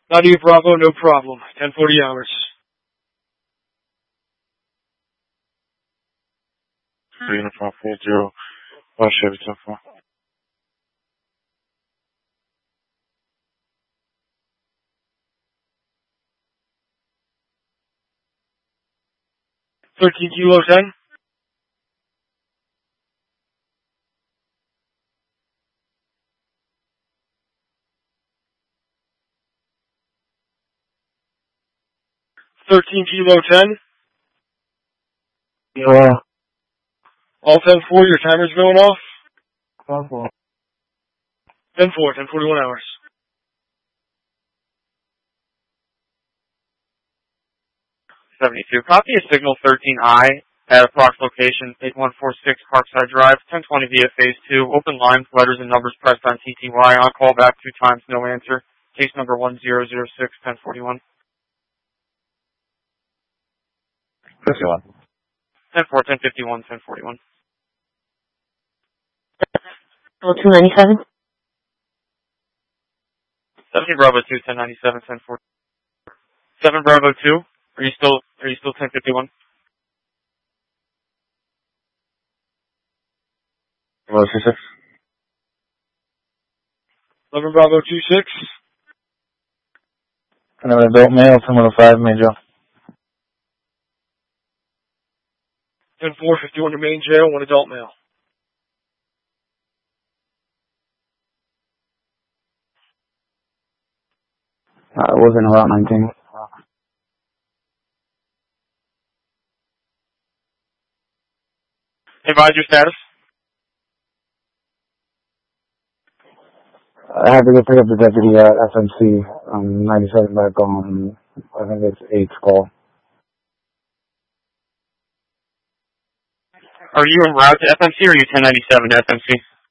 Nadia Bravo, no problem. 1040 hours. 3.40. Watch Chevy 10-4. Kilo 10. Kilo 10. Yeah. All 10-4, your timer's going off. 10-4. 10-4, 1041 hours. 72. Copy a signal 13I at approx location 8146 Parkside Drive, 1020 via phase 2. Open lines, letters and numbers pressed on TTY. On call back 2 times, no answer. Case number 1006 1041. 51. 10-4, 1051, 1041. 297. 17 Bravo 2, 1097, 1040. 7 Bravo 2. Are you still 1051? Bravo 26. 11 Bravo 26. I have an adult male, 10-5, major. 10-4, 51 to main jail, 1 adult male. It wasn't Route 19. Advise your status. I had to go pick up the deputy at FMC, 97 back on, I think it's 8th call. Are you en route to FMC or are you 1097 to FMC?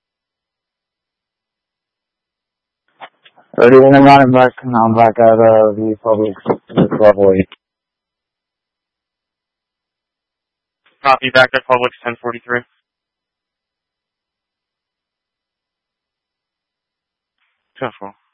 Already in and running back, now I'm back at the public, level 8. Copy, back at Publix 1043. 10-4.